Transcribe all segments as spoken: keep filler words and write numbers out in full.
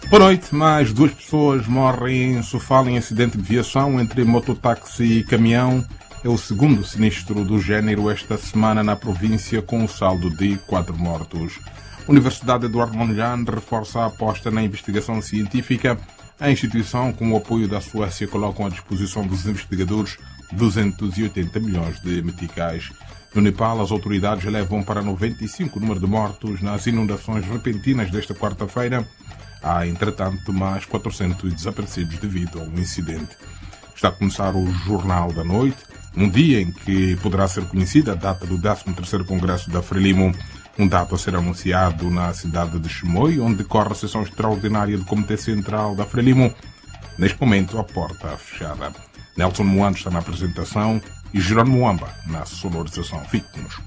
Boa noite. Mais duas pessoas morrem em Sofala em acidente de viação entre mototáxi e caminhão. É o segundo sinistro do género esta semana na província, com um saldo de quatro mortos. A Universidade Eduardo Mondlane reforça a aposta na investigação científica. A instituição, com o apoio da Suécia, coloca à disposição dos investigadores duzentos e oitenta milhões de meticais. No Nepal, as autoridades elevam para noventa e cinco o número de mortos nas inundações repentinas desta quarta-feira. Há, entretanto, mais quatrocentos desaparecidos devido ao incidente. Está a começar o Jornal da Noite, um dia em que poderá ser conhecida a data do décimo terceiro Congresso da Frelimo, um dado a ser anunciado na cidade de Chimoio, onde decorre a sessão extraordinária do Comitê Central da Frelimo. Neste momento, a porta fechada. Nelson Moando está na apresentação e Jerônimo Moamba na sonorização. Fique conosco.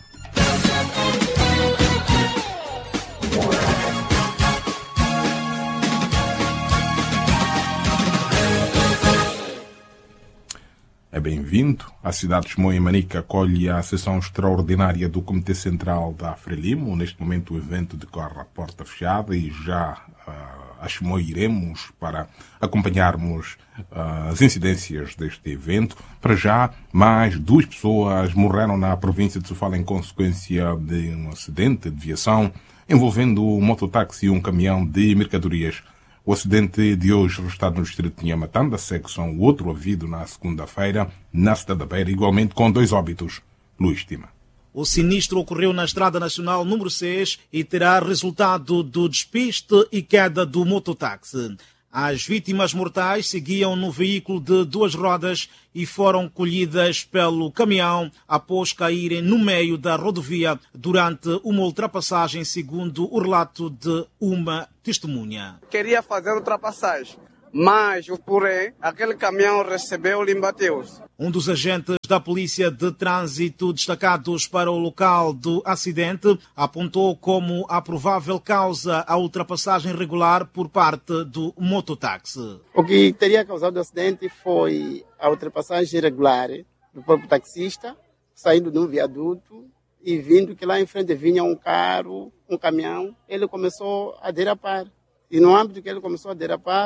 É bem-vindo. A cidade de Chimoio, em Manica, acolhe a sessão extraordinária do Comitê Central da Frelimo. Neste momento o evento decorre à porta fechada e já uh, a Chimoio iremos para acompanharmos uh, as incidências deste evento. Para já, mais duas pessoas morreram na província de Sofala em consequência de um acidente de viação envolvendo um mototáxi e um caminhão de mercadorias. O acidente de hoje, registrado no distrito de Nhamatanda, segue-se o outro havido na segunda-feira, na cidade da Beira, igualmente com dois óbitos. Luís Tima. O sinistro ocorreu na Estrada Nacional número seis e terá resultado do despiste e queda do mototáxi. As vítimas mortais seguiam no veículo de duas rodas e foram colhidas pelo caminhão após caírem no meio da rodovia durante uma ultrapassagem, segundo o relato de uma testemunha. Queria fazer ultrapassagem, mas, porém, aquele caminhão recebeu e bateu. Um dos agentes da Polícia de Trânsito destacados para o local do acidente apontou como a provável causa a ultrapassagem irregular por parte do mototáxi. O que teria causado o acidente foi a ultrapassagem irregular do próprio taxista, saindo de um viaduto e vindo que lá em frente vinha um carro, um caminhão. Ele começou a derrapar. E no âmbito que ele começou a derrapar,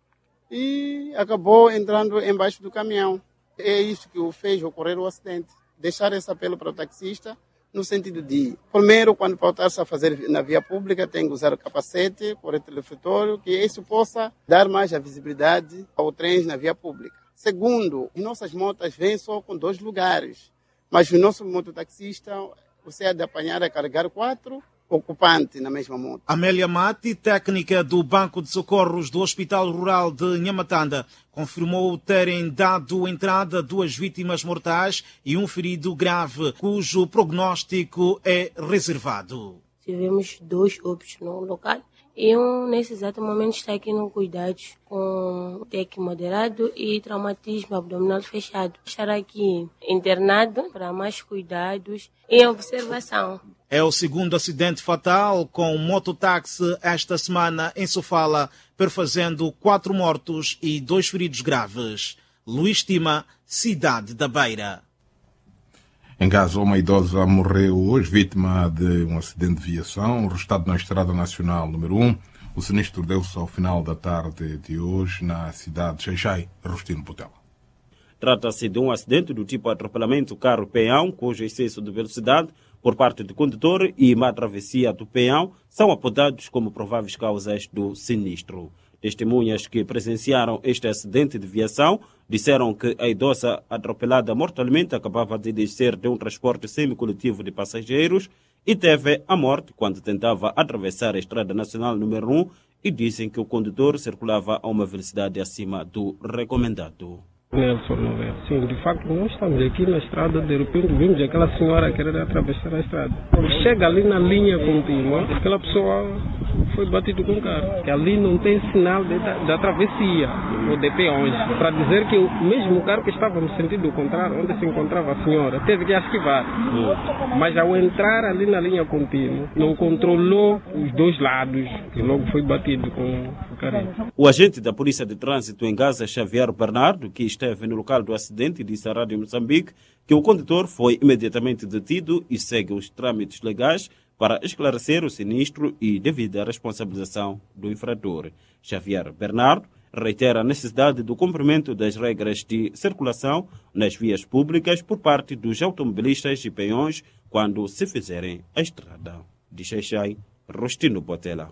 e acabou entrando embaixo do caminhão. É isso que o fez ocorrer o acidente. Deixar esse apelo para o taxista no sentido de, primeiro, quando pautar-se a fazer na via pública, tem que usar o capacete, corrente refletório, que isso possa dar mais a visibilidade ao trem na via pública. Segundo, as nossas motas vêm só com dois lugares, mas o nosso mototaxista, você é de apanhar a carregar quatro ocupante na mesma moto. Amélia Mati, técnica do Banco de Socorros do Hospital Rural de Nhamatanda, confirmou terem dado entrada a duas vítimas mortais e um ferido grave, cujo prognóstico é reservado. Tivemos dois óbitos no local e um, nesse exato momento, está aqui no cuidados com T E C moderado e traumatismo abdominal fechado. Estará aqui internado para mais cuidados e observação. É o segundo acidente fatal com mototáxi esta semana em Sofala, perfazendo quatro mortos e dois feridos graves. Luís Tima, Cidade da Beira. Em Gaza, uma idosa morreu hoje, vítima de um acidente de viação, registrado na Estrada Nacional número um. O sinistro deu-se ao final da tarde de hoje na cidade de Xai-Xai, Rostino Potela. Trata-se de um acidente do tipo atropelamento carro-peão, cujo excesso de velocidade por parte do condutor e má travessia do peão são apontados como prováveis causas do sinistro. Testemunhas que presenciaram este acidente de viação disseram que a idosa atropelada mortalmente acabava de descer de um transporte semicoletivo de passageiros e teve a morte quando tentava atravessar a Estrada Nacional número um e dizem que o condutor circulava a uma velocidade acima do recomendado. Nelson Novel. Sim, de facto, nós estamos aqui na estrada, de repente vimos aquela senhora querer atravessar a estrada. Chega ali na linha contínua, aquela pessoa foi batida com o carro. Que ali não tem sinal de, de travessia ou de peões. Para dizer que o mesmo carro que estava no sentido contrário, onde se encontrava a senhora, teve que esquivar. Hum. Mas ao entrar ali na linha contínua, não controlou os dois lados e logo foi batido com o carro. O agente da Polícia de Trânsito em Gaza, Xavier Bernardo, que esteve no local do acidente, disse à Rádio Moçambique que o condutor foi imediatamente detido e segue os trâmites legais para esclarecer o sinistro e devida responsabilização do infrator. Xavier Bernardo reitera a necessidade do cumprimento das regras de circulação nas vias públicas por parte dos automobilistas e peões quando se fizerem a estrada. De Xaixai, Rostino Botella.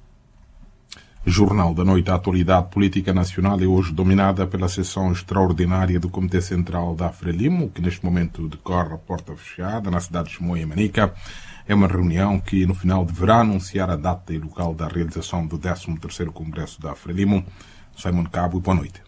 Jornal da Noite, a atualidade política nacional é hoje dominada pela sessão extraordinária do Comitê Central da Frelimo, que neste momento decorre a porta fechada na cidade de Chimoio e Manica. É uma reunião que no final deverá anunciar a data e local da realização do décimo terceiro Congresso da Frelimo. Simon Cabo, boa noite.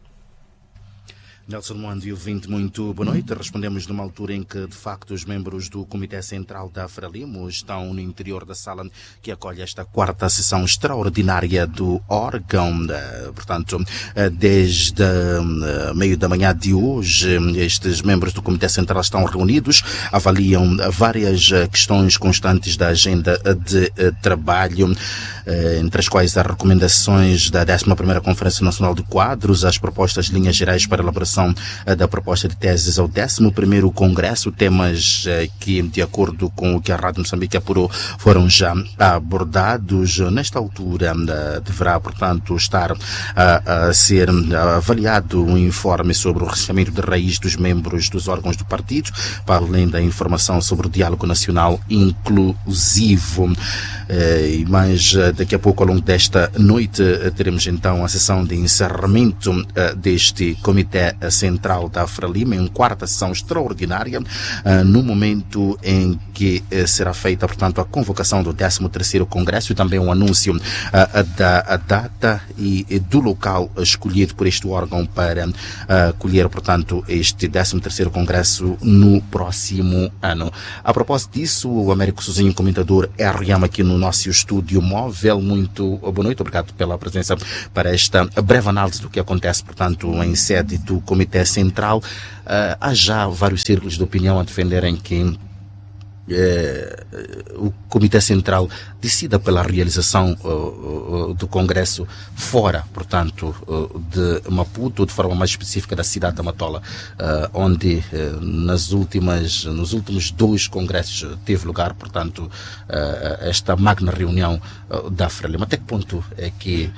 Nelson Moando e ouvinte, muito boa noite. Respondemos numa altura em que, de facto, os membros do Comitê Central da Frelimo estão no interior da sala que acolhe esta quarta sessão extraordinária do órgão. Portanto, desde meio da manhã de hoje, estes membros do Comitê Central estão reunidos, avaliam várias questões constantes da agenda de trabalho, entre as quais as recomendações da décima primeira Conferência Nacional de Quadros, as propostas de linhas gerais para a elaboração da proposta de teses ao décimo primeiro Congresso, temas que, de acordo com o que a Rádio Moçambique apurou, foram já abordados. Nesta altura, deverá, portanto, estar a, a ser avaliado um informe sobre o recebimento de raiz dos membros dos órgãos do partido, para além da informação sobre o diálogo nacional inclusivo. E mais daqui a pouco, ao longo desta noite, teremos então a sessão de encerramento deste Comitê Central da Frelimo, em quarta sessão extraordinária, no momento em que será feita, portanto, a convocação do décimo terceiro Congresso e também um anúncio da data e do local escolhido por este órgão para acolher, portanto, este décimo terceiro Congresso no próximo ano. A propósito disso, o Américo Sozinho, comentador R M aqui no nosso estúdio móvel. Muito boa noite, obrigado pela presença para esta breve análise do que acontece, portanto, em sede do Comitê Central. Uh, há já vários círculos de opinião a defenderem que uh, o Comitê Central decida pela realização uh, uh, do Congresso fora, portanto, uh, de Maputo, de forma mais específica da cidade da Matola, uh, onde uh, nas últimas, nos últimos dois congressos teve lugar, portanto, uh, esta magna reunião uh, da Frelimo. Até que ponto é que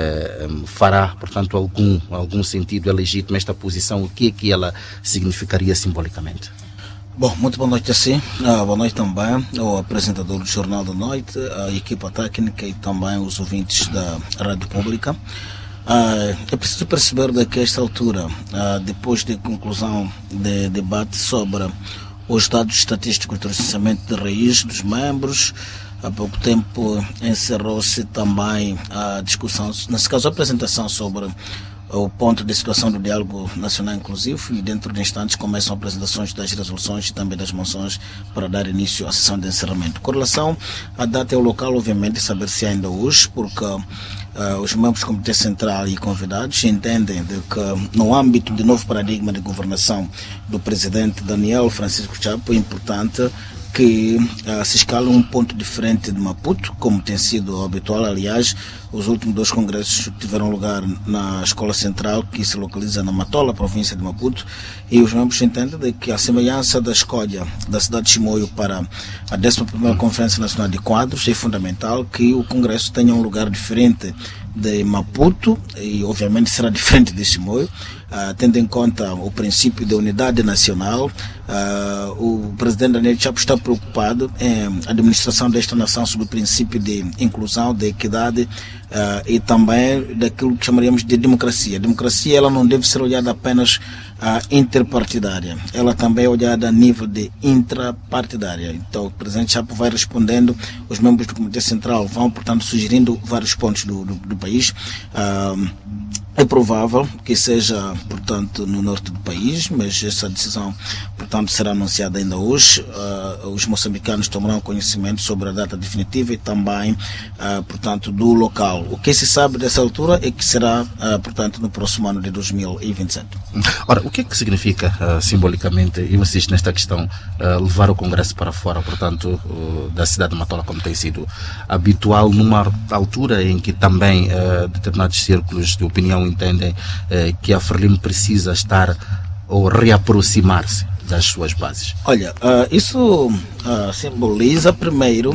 Uh, fará, portanto, algum, algum sentido, é legítimo esta posição? O que é que ela significaria simbolicamente? Bom, muito boa noite a si, uh, boa noite também ao apresentador do Jornal da Noite, a equipa técnica e também os ouvintes da Rádio Pública. Uh, é preciso perceber de que a esta altura, uh, depois da conclusão do debate sobre os dados estatísticos do recenseamento de raiz dos membros, há pouco tempo encerrou-se também a discussão, nesse caso a apresentação sobre o ponto de situação do diálogo nacional inclusivo, e dentro de instantes começam apresentações das resoluções e também das moções para dar início à sessão de encerramento. Com relação à data e ao local, obviamente saber-se ainda hoje, porque uh, os membros do Comitê Central e convidados entendem de que no âmbito do novo paradigma de governação do presidente Daniel Francisco Chapo é importante que uh, se escala um ponto diferente de Maputo, como tem sido habitual. Aliás, os últimos dois congressos tiveram lugar na Escola Central, que se localiza na Matola, província de Maputo, e os membros entendem de que a semelhança da escolha da cidade de Chimoio para a décima primeira Conferência Nacional de Quadros é fundamental que o congresso tenha um lugar diferente de Maputo, e obviamente será diferente de Chimoio, uh, tendo em conta o princípio de unidade nacional. Uh, o presidente Daniel Chapo está preocupado em administração desta nação sob o princípio de inclusão, de equidade uh, e também daquilo que chamaríamos de democracia. A democracia, ela não deve ser olhada apenas uh, interpartidária, ela também é olhada a nível de intrapartidária. Então o presidente Chapo vai respondendo, os membros do Comitê Central vão, portanto, sugerindo vários pontos do, do, do país. Uh, É provável que seja, portanto, no norte do país, mas essa decisão, portanto, será anunciada ainda hoje. Uh, os moçambicanos tomarão conhecimento sobre a data definitiva e também, uh, portanto, do local. O que se sabe dessa altura é que será, uh, portanto, no próximo ano de dois mil e vinte e sete. Ora, o que é que significa, uh, simbolicamente, eu insisto nesta questão, uh, levar o Congresso para fora, portanto, uh, da cidade de Matola, como tem sido habitual, numa altura em que também uh, determinados círculos de opinião entendem eh, que a Frelimo precisa estar ou reaproximar-se das suas bases? Olha, uh, isso uh, simboliza primeiro uh,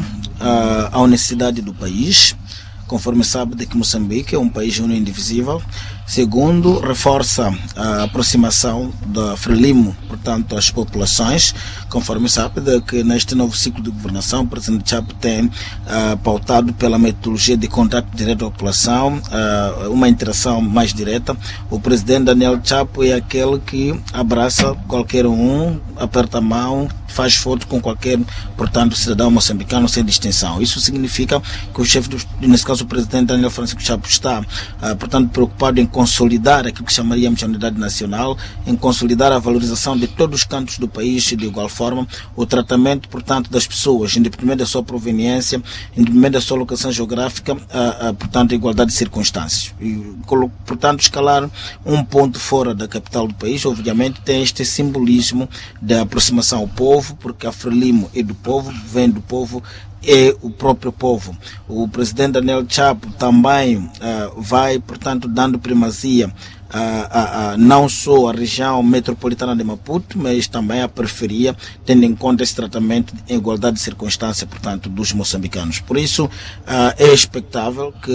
à necessidade do país. Conforme sabe de que Moçambique é um país único e indivisível. Segundo, reforça a aproximação da Frelimo, portanto, às populações. Conforme sabe de que neste novo ciclo de governação, o presidente Chapo tem uh, pautado pela metodologia de contato direto à população, uh, uma interação mais direta. O presidente Daniel Chapo é aquele que abraça qualquer um, aperta a mão, faz foto com qualquer, portanto, cidadão moçambicano sem distinção. Isso significa que o chefe, do, nesse caso o presidente Daniel Francisco Chapo, está, uh, portanto, preocupado em consolidar aquilo que chamaríamos de unidade nacional, em consolidar a valorização de todos os cantos do país e, de igual forma, o tratamento, portanto, das pessoas, independente da sua proveniência, independente da sua locação geográfica, uh, uh, portanto, a igualdade de circunstâncias. E, portanto, escalar um ponto fora da capital do país, obviamente, tem este simbolismo da aproximação ao povo, porque a Frelimo é do povo, vem do povo, é o próprio povo. O presidente Daniel Chapo também uh, vai, portanto, dando primazia a, a, a, não só a região metropolitana de Maputo, mas também a periferia, tendo em conta esse tratamento em igualdade de circunstância, portanto, dos moçambicanos. Por isso, uh, é expectável que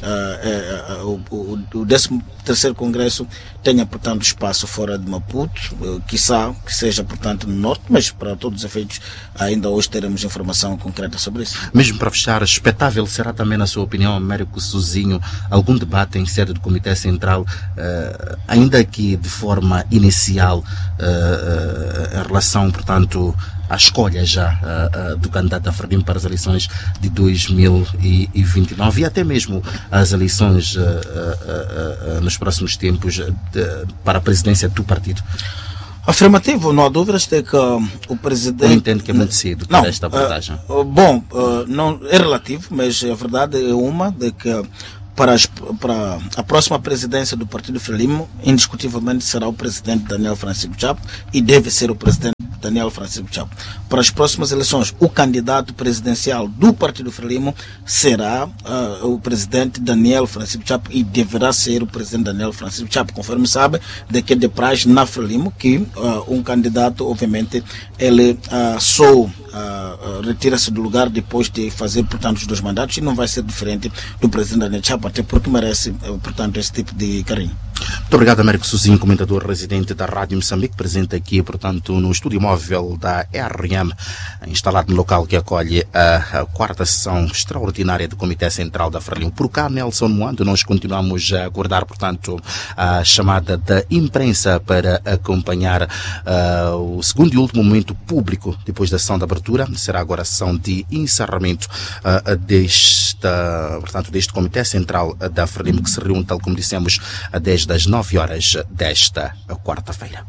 uh, uh, uh, o, o décimo terceiro Congresso tenha, portanto, espaço fora de Maputo, uh, quiçá que seja, portanto, no norte, mas para todos os efeitos ainda hoje teremos informação concreta sobre isso. Mesmo para fechar, expectável será também, na sua opinião, Américo Suzinho, algum debate em sede do Comitê Central, uh, ainda que de forma inicial, uh, uh, em relação, portanto, à escolha já uh, uh, do candidato da Frelimo para as eleições de dois mil e vinte e nove e até mesmo as eleições uh, uh, uh, uh, nos próximos tempos de, para a presidência do partido? Afirmativo, não há dúvidas de que uh, o presidente... Eu entendo que é muito cedo para esta abordagem. Uh, uh, bom, uh, não, é relativo, mas a verdade é uma de que para, as, para a próxima presidência do Partido Frelimo, indiscutivelmente será o presidente Daniel Francisco Chapo e deve ser o presidente Daniel Francisco Chapo. Para as próximas eleições, o candidato presidencial do Partido Frelimo será uh, o presidente Daniel Francisco Chapo e deverá ser o presidente Daniel Francisco Chapo, conforme sabe, de que é de praxe na Frelimo que uh, um candidato, obviamente, ele uh, só uh, uh, retira-se do lugar depois de fazer, portanto, os dois mandatos e não vai ser diferente do presidente Daniel Chapo, até porque merece, uh, portanto, esse tipo de carinho. Muito obrigado, Américo Suzinho, comentador residente da Rádio Moçambique, presente aqui, portanto, no estúdio móvel da R M, instalado no local que acolhe a, a quarta sessão extraordinária do Comitê Central da Frelimo. Por cá, Nelson Moando, nós continuamos a aguardar, portanto, a chamada da imprensa para acompanhar uh, o segundo e último momento público depois da sessão de abertura. Será agora a sessão de encerramento uh, desta, portanto, deste Comitê Central da Frelimo, que se reúne, tal como dissemos, desde das nove horas desta quarta-feira.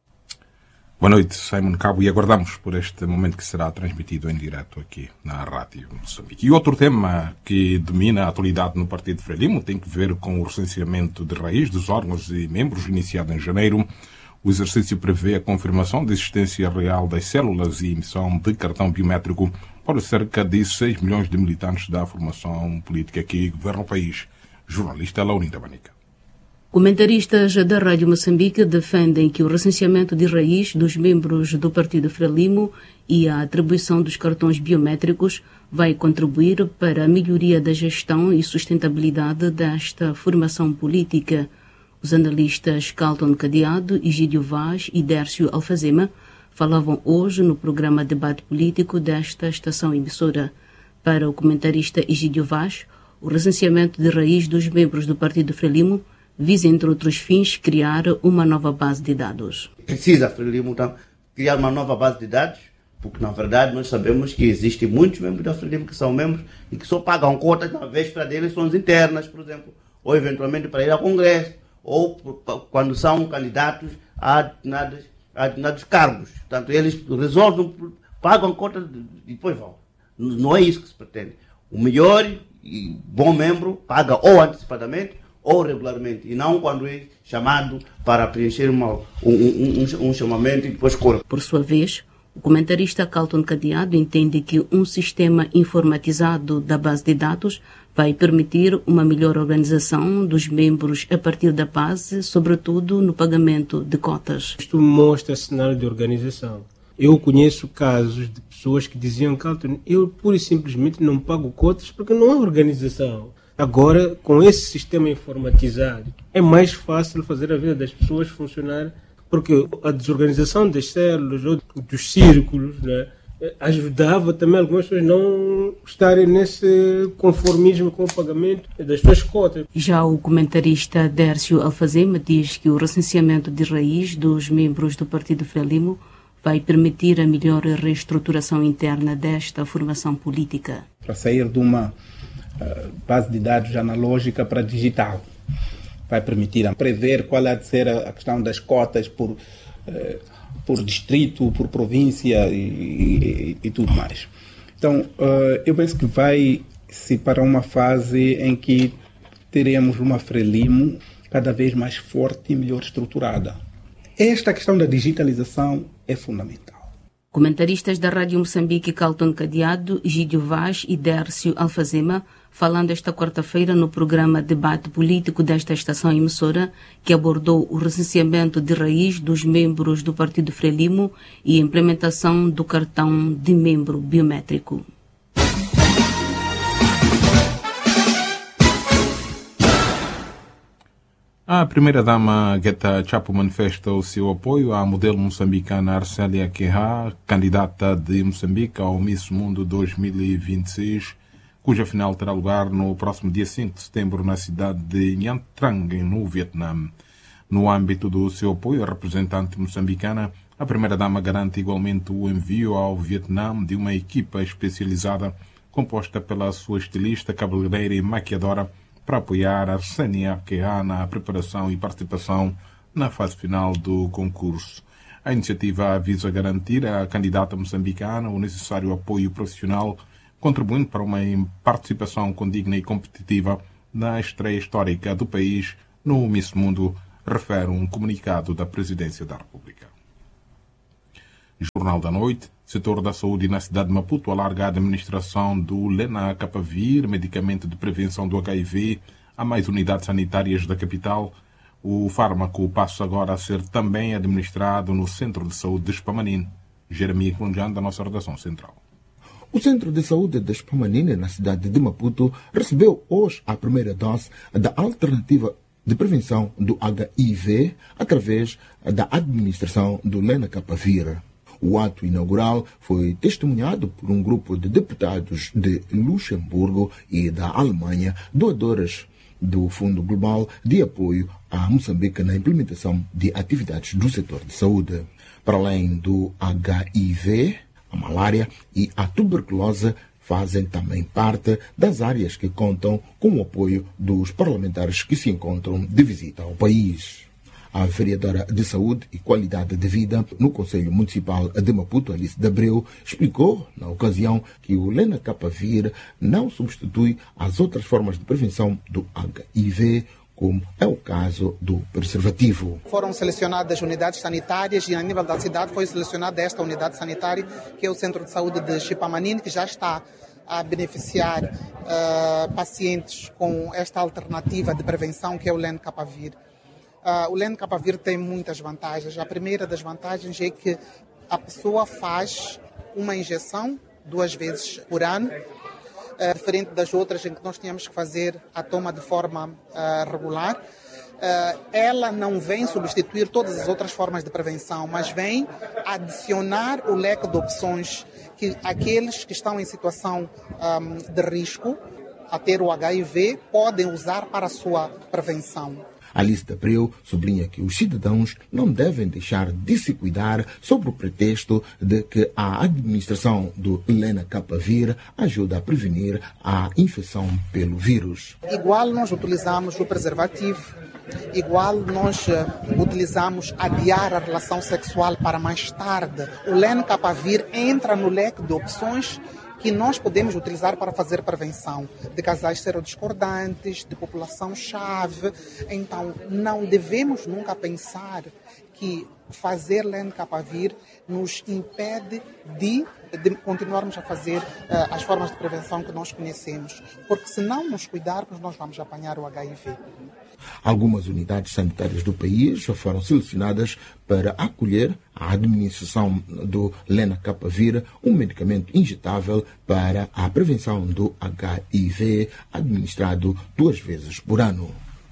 Boa noite, Simon Cabo, e aguardamos por este momento que será transmitido em direto aqui na Rádio Moçambique. E outro tema que domina a atualidade no Partido Frelimo tem que ver com o recenseamento de raiz dos órgãos e membros iniciado em janeiro. O exercício prevê a confirmação da existência real das células e emissão de cartão biométrico para cerca de seis milhões de militantes da formação política que governa o país. Jornalista Laurinda Banica. Comentaristas da Rádio Moçambique defendem que o recenseamento de raiz dos membros do Partido Frelimo e a atribuição dos cartões biométricos vai contribuir para a melhoria da gestão e sustentabilidade desta formação política. Os analistas Carlton Cadeado, Egídio Vaz e Dércio Alfazema falavam hoje no programa Debate Político desta estação emissora. Para o comentarista Egídio Vaz, o recenseamento de raiz dos membros do Partido Frelimo visa, entre outros fins, criar uma nova base de dados. Precisa, Frelimo, então, criar uma nova base de dados, porque, na verdade, nós sabemos que existem muitos membros da Frelimo que são membros e que só pagam cotas na véspera de eleições internas, por exemplo, ou eventualmente para ir ao Congresso, ou quando são candidatos a determinados, a determinados cargos. Portanto, eles resolvem, pagam cotas e depois vão. Não é isso que se pretende. O melhor e bom membro paga ou antecipadamente ou regularmente, e não quando é chamado para preencher uma, um, um, um chamamento e depois corre. Por sua vez, o comentarista Carlton Cadeado entende que um sistema informatizado da base de dados vai permitir uma melhor organização dos membros a partir da base, sobretudo no pagamento de cotas. Isto mostra cenário de organização. Eu conheço casos de pessoas que diziam que eu pura e simplesmente não pago cotas porque não há organização. Agora, com esse sistema informatizado, é mais fácil fazer a vida das pessoas funcionar, porque a desorganização das células ou dos círculos, né, ajudava também algumas pessoas não estarem nesse conformismo com o pagamento das suas cotas. Já o comentarista Dércio Alfazema diz que o recenseamento de raiz dos membros do Partido Frelimo vai permitir a melhor reestruturação interna desta formação política. Para sair de uma uh, base de dados analógica para digital, vai permitir prever qual é de ser a questão das cotas por, uh, por distrito, por província e, e, e tudo mais. Então, uh, eu penso que vai-se para uma fase em que teremos uma Frelimo cada vez mais forte e melhor estruturada. Esta questão da digitalização é fundamental. Comentaristas da Rádio Moçambique, Calton Cadeado, Gídio Vaz e Dércio Alfazema, falando esta quarta-feira no programa Debate Político desta estação emissora, que abordou o recenseamento de raiz dos membros do Partido Frelimo e a implementação do cartão de membro biométrico. A primeira-dama Guetta Chapo manifesta o seu apoio à modelo moçambicana Arcélia Querrá, candidata de Moçambique ao Miss Mundo dois mil e vinte e seis, cuja final terá lugar no próximo dia cinco de setembro na cidade de Nha Trang, no Vietnã. No âmbito do seu apoio à representante moçambicana, a primeira-dama garante igualmente o envio ao Vietnã de uma equipa especializada composta pela sua estilista, cabeleireira e maquiadora, para apoiar a Arcélia Querrá na preparação e participação na fase final do concurso. A iniciativa visa garantir à candidata moçambicana o necessário apoio profissional, contribuindo para uma participação condigna e competitiva na estreia histórica do país no Miss Mundo, refere um comunicado da Presidência da República. Jornal da Noite. Setor da Saúde na cidade de Maputo alarga a administração do Lenacapavir, medicamento de prevenção do H I V, a mais unidades sanitárias da capital. O fármaco passa agora a ser também administrado no Centro de Saúde de Spamanine. Jeremias Cunjan, da nossa redação central. O Centro de Saúde de Spamanine, na cidade de Maputo, recebeu hoje a primeira dose da alternativa de prevenção do H I V através da administração do Lenacapavir. O ato inaugural foi testemunhado por um grupo de deputados de Luxemburgo e da Alemanha, doadores do Fundo Global de Apoio a Moçambique na implementação de atividades do setor de saúde. Para além do H I V, a malária e a tuberculose fazem também parte das áreas que contam com o apoio dos parlamentares que se encontram de visita ao país. A vereadora de Saúde e Qualidade de Vida no Conselho Municipal de Maputo, Alice de Abreu, explicou, na ocasião, que o Lenacapavir não substitui as outras formas de prevenção do H I V, como é o caso do preservativo. Foram selecionadas unidades sanitárias e, a nível da cidade, foi selecionada esta unidade sanitária, que é o Centro de Saúde de Chipamanine, que já está a beneficiar uh, pacientes com esta alternativa de prevenção, que é o Lenacapavir. Uh, o Lenacapavir tem muitas vantagens. A primeira das vantagens é que a pessoa faz uma injeção duas vezes por ano, uh, diferente das outras em que nós tínhamos que fazer a toma de forma uh, regular. Uh, ela não vem substituir todas as outras formas de prevenção, mas vem adicionar o leque de opções que aqueles que estão em situação um, de risco a ter o H I V podem usar para a sua prevenção. Alice de Abreu sublinha que os cidadãos não devem deixar de se cuidar sob o pretexto de que a administração do Lenacapavir ajuda a prevenir a infecção pelo vírus. Igual nós utilizamos o preservativo, igual nós uh, utilizamos adiar a relação sexual para mais tarde. O Lenacapavir entra no leque de opções que nós podemos utilizar para fazer prevenção de casais serodiscordantes, de população-chave. Então, não devemos nunca pensar que fazer Lenacapavir nos impede de, de continuarmos a fazer uh, as formas de prevenção que nós conhecemos, porque se não nos cuidarmos, nós vamos apanhar o H I V. Algumas unidades sanitárias do país já foram selecionadas para acolher a administração do Lenacapavir, um medicamento injetável para a prevenção do H I V, administrado duas vezes por ano.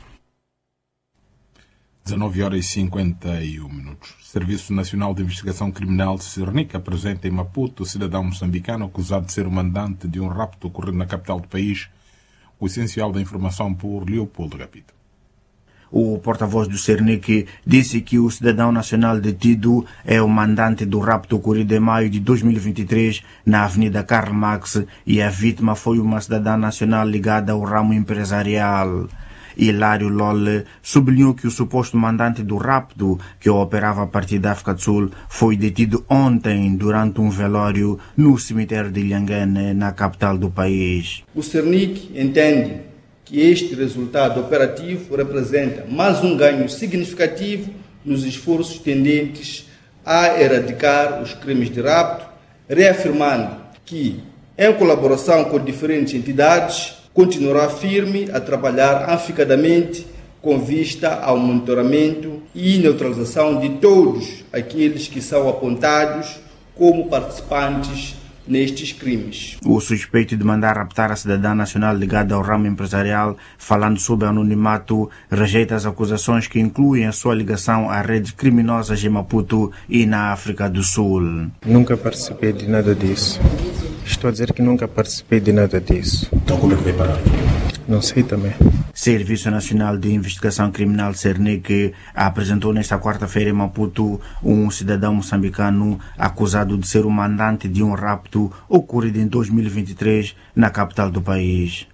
dezenove horas e cinquenta e um minutos. Serviço Nacional de Investigação Criminal de Cernic apresenta em Maputo o cidadão moçambicano acusado de ser o mandante de um rapto ocorrido na capital do país. O essencial da informação por Leopoldo Gapito. O porta-voz do Cernic disse que o cidadão nacional detido é o mandante do rapto ocorrido em maio de dois mil e vinte e três na Avenida Karl Marx e a vítima foi uma cidadã nacional ligada ao ramo empresarial. Hilário Lolle sublinhou que o suposto mandante do rapto, que operava a partir da África do Sul, foi detido ontem durante um velório no cemitério de Lhangane, na capital do país. O Cernic entende que este resultado operativo representa mais um ganho significativo nos esforços tendentes a erradicar os crimes de rapto, reafirmando que, em colaboração com diferentes entidades, continuará firme a trabalhar afincadamente com vista ao monitoramento e neutralização de todos aqueles que são apontados como participantes nestes crimes. O suspeito de mandar raptar a cidadã nacional ligada ao ramo empresarial, falando sob anonimato, rejeita as acusações que incluem a sua ligação a redes criminosas em Maputo e na África do Sul. Nunca participei de nada disso. Estou a dizer que nunca participei de nada disso. Então como é que vai parar? Não sei também. Serviço Nacional de Investigação Criminal Cernic apresentou nesta quarta-feira em Maputo um cidadão moçambicano acusado de ser o mandante de um rapto ocorrido em dois mil e vinte e três na capital do país.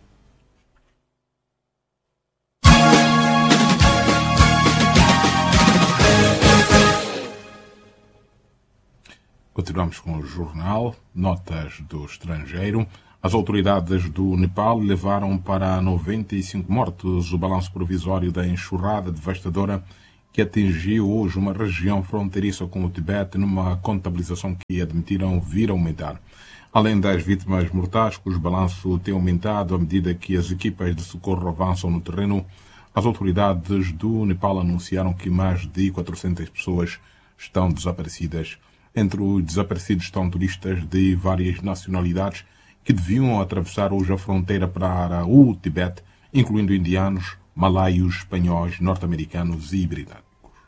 Continuamos com o jornal. Notas do estrangeiro. As autoridades do Nepal levaram para noventa e cinco mortos o balanço provisório da enxurrada devastadora que atingiu hoje uma região fronteiriça com o Tibete, numa contabilização que admitiram vir aumentar. Além das vítimas mortais, cujo balanço tem aumentado à medida que as equipas de socorro avançam no terreno, as autoridades do Nepal anunciaram que mais de quatrocentas pessoas estão desaparecidas. Entre os desaparecidos estão turistas de várias nacionalidades que deviam atravessar hoje a fronteira para o Tibete, incluindo indianos, malaios, espanhóis, norte-americanos e britânicos.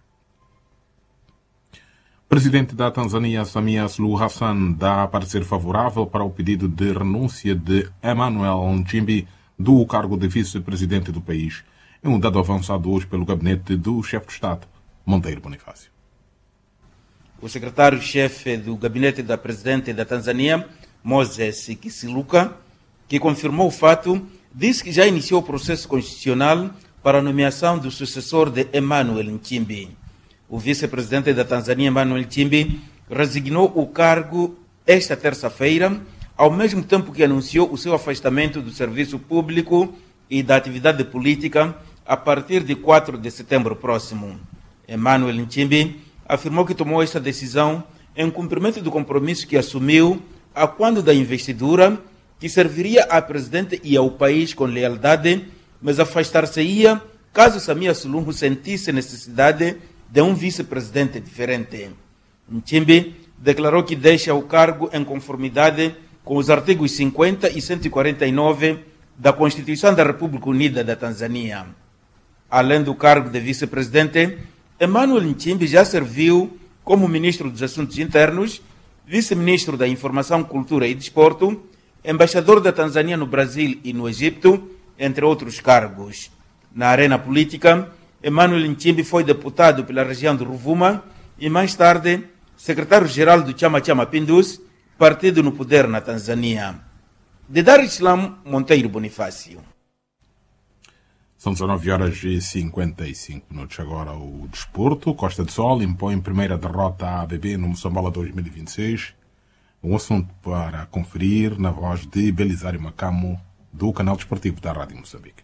O presidente da Tanzânia, Samia Suluhu Hassan, dá parecer favorável para o pedido de renúncia de Emmanuel Nchimbi do cargo de vice-presidente do país. É um dado avançado hoje pelo gabinete do chefe de Estado, Monteiro Bonifácio. O secretário-chefe do gabinete da presidente da Tanzânia, Moses Kisiluka, que confirmou o fato, disse que já iniciou o processo constitucional para a nomeação do sucessor de Emmanuel Nchimbi. O vice-presidente da Tanzânia, Emmanuel Nchimbi, resignou o cargo esta terça-feira, ao mesmo tempo que anunciou o seu afastamento do serviço público e da atividade política a partir de quatro de setembro próximo. Emmanuel Nchimbi afirmou que tomou esta decisão em cumprimento do compromisso que assumiu a quando da investidura, que serviria à presidente e ao país com lealdade, mas afastar-se-ia caso Samia Suluhu sentisse necessidade de um vice-presidente diferente. Nchimbi declarou que deixa o cargo em conformidade com os artigos cinquenta e cento e quarenta e nove da Constituição da República Unida da Tanzânia. Além do cargo de vice-presidente, Emmanuel Nchimbi já serviu como ministro dos Assuntos Internos, vice-ministro da Informação, Cultura e Desporto, embaixador da Tanzânia no Brasil e no Egito, entre outros cargos. Na arena política, Emmanuel Nchimbi foi deputado pela região de Ruvuma e, mais tarde, secretário-geral do Chama Cha Mapinduzi, partido no poder na Tanzânia. De Dar es Salaam, Monteiro Bonifácio. São dezenove horas e cinquenta e cinco minutos. Agora o desporto. Costa do Sol impõe primeira derrota à A B B no Moçambola dois mil e vinte e seis. Um assunto para conferir na voz de Belisário Macamo, do canal desportivo da Rádio Moçambique.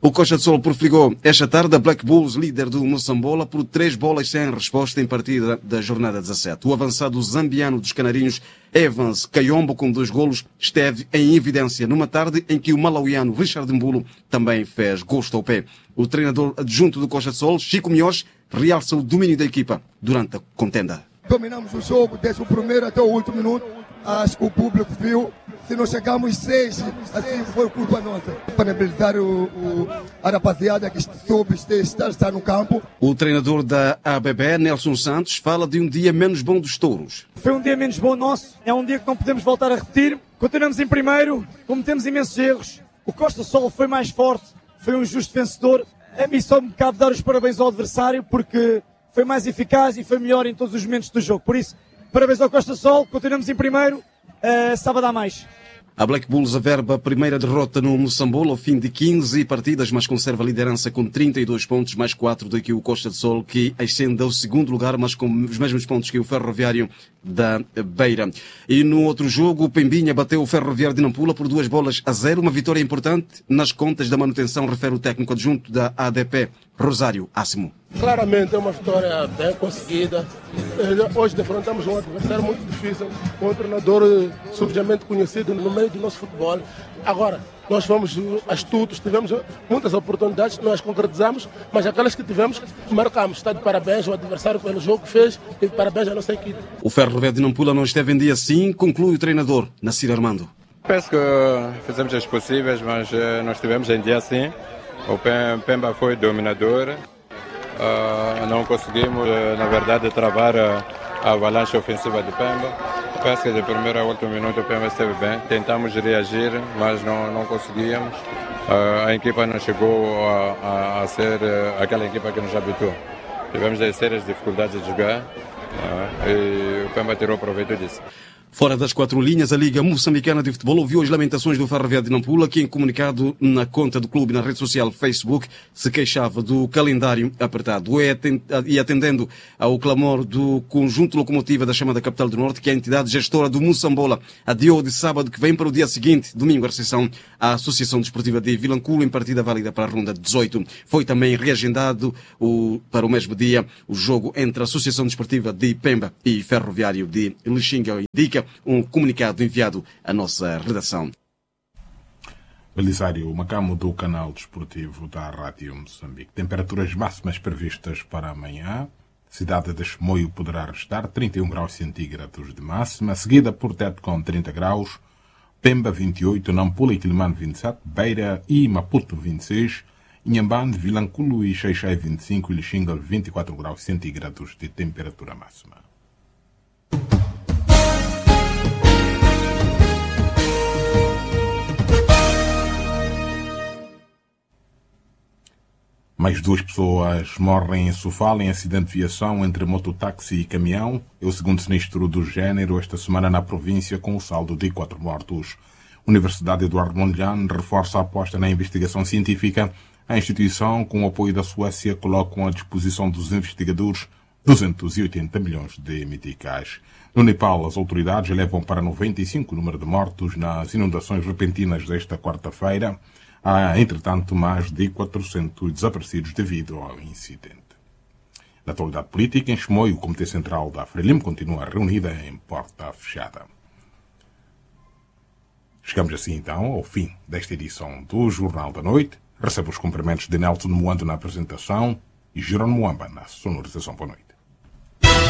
O Costa de Sol profligou esta tarde a Black Bulls, líder do Moçambola, por três bolas sem resposta em partida da jornada dezassete. O avançado zambiano dos Canarinhos, Evans Kayombo, com dois golos, esteve em evidência numa tarde em que o malauiano Richard Mbulo também fez gosto ao pé. O treinador adjunto do Costa de Sol, Chico Miós, realça o domínio da equipa durante a contenda. Dominamos o jogo desde o primeiro até o último minuto. Acho que o público viu. Se não chegamos seis, assim foi culpa nossa. Parabenizar o, o, a rapaziada que soube estar, estar no campo. O treinador da A B B, Nelson Santos, fala de um dia menos bom dos touros. Foi um dia menos bom nosso. É um dia que não podemos voltar a repetir. Continuamos em primeiro, cometemos imensos erros. O Costa Sol foi mais forte, foi um justo vencedor. A mim só me cabe dar os parabéns ao adversário, porque foi mais eficaz e foi melhor em todos os momentos do jogo. Por isso, parabéns ao Costa Sol, continuamos em primeiro, uh, sábado há mais. A Black Bulls averba a primeira derrota no Moçambola ao fim de quinze partidas, mas conserva a liderança com trinta e dois pontos, mais quatro do que o Costa de Sol, que ascende ao segundo lugar, mas com os mesmos pontos que o Ferroviário da Beira. E no outro jogo, o Pembinha bateu o Ferroviário de Nampula por duas bolas a zero, uma vitória importante nas contas da manutenção, refere o técnico adjunto da A D P, Rosário Assimo. Claramente é uma vitória bem conseguida. Hoje defrontamos um adversário muito difícil, um treinador subjamente conhecido no meio do nosso futebol. Agora, nós fomos astutos, tivemos muitas oportunidades, nós concretizamos, mas aquelas que tivemos, marcamos. Está de parabéns ao adversário pelo jogo que fez e de parabéns à nossa equipe. O Ferroviário de Nampula não esteve em dia assim, conclui o treinador, Nassir Armando. Penso que fizemos as possíveis, mas não estivemos em dia assim. O Pemba foi dominador. Uh, não conseguimos, uh, na verdade, travar uh, a avalanche ofensiva do Pemba. Penso que de primeiro a último minuto o Pemba esteve bem. Tentamos reagir, mas não, não conseguíamos. Uh, a equipa não chegou a, a, a ser uh, aquela equipa que nos habitou. Tivemos sérias dificuldades de jogar uh, e o Pemba tirou proveito disso. Fora das quatro linhas, a Liga Moçambicana de Futebol ouviu as lamentações do Ferroviário de Nampula, que em comunicado na conta do clube na rede social Facebook se queixava do calendário apertado. E atendendo ao clamor do conjunto locomotiva da chamada Capital do Norte, que é a entidade gestora do Moçambola adiou de sábado que vem para o dia seguinte, domingo, a recepção à Associação Desportiva de Vilanculo, em partida válida para a ronda dezoito. Foi também reagendado o, para o mesmo dia o jogo entre a Associação Desportiva de Pemba e Ferroviário de Lixinga. Indica um comunicado enviado à nossa redação. Belisário Macamo, do canal desportivo da Rádio Moçambique. Temperaturas máximas previstas para amanhã. Cidade de Chimoio poderá restar trinta e um graus centígrados de máxima, seguida por Tete com trinta graus, Pemba vinte e oito, Nampula e Quilimane vinte e sete, Beira e Maputo vinte e seis, Inhambane, Vilanculo e Xai-Xai vinte e cinco e Lixinga vinte e quatro graus centígrados de temperatura máxima. Mais duas pessoas morrem em Sofala em acidente de viação entre mototáxi e caminhão. É o segundo sinistro do género esta semana na província, com o saldo de quatro mortos. A Universidade Eduardo Mondlane reforça a aposta na investigação científica. A instituição, com o apoio da Suécia, coloca à disposição dos investigadores duzentos e oitenta milhões de meticais. No Nepal, as autoridades elevam para noventa e cinco o número de mortos nas inundações repentinas desta quarta-feira. Há, entretanto, mais de quatrocentos desaparecidos devido ao incidente. Na atualidade política, em Chimoio, o Comitê Central da Frelimo continua reunida em porta fechada. Chegamos assim, então, ao fim desta edição do Jornal da Noite. Recebo os cumprimentos de Nelson Moando na apresentação e Jerônimo Moamba na sonorização. Boa noite.